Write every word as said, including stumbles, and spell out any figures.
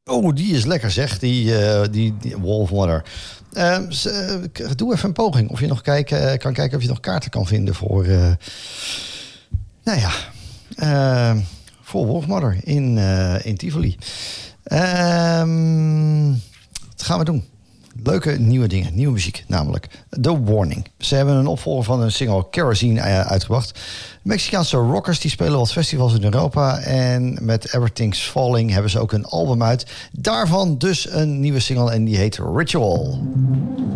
Oh, die is lekker zeg, die, uh, die, die Wolfmother. Uh, uh, doe even een poging of je nog kijken, kan kijken of je nog kaarten kan vinden voor... Uh, nou ja, uh, voor Wolfmother in, uh, in Tivoli. Uh, wat gaan we doen? Leuke nieuwe dingen, nieuwe muziek, namelijk The Warning. Ze hebben een opvolger van een single Kerosene uitgebracht. De Mexicaanse rockers die spelen wat festivals in Europa. En met Everything's Falling hebben ze ook een album uit. Daarvan dus een nieuwe single en die heet Ritual.